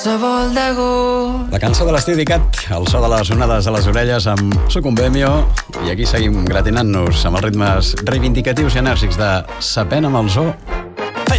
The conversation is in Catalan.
qualsevol de gust. La cançó de l'estiu dedicat al so de les onades a les orelles amb Sucumbemio, i aquí seguim gratinant-nos amb els ritmes reivindicatius i enèrgics de Sa pena amb el zoo.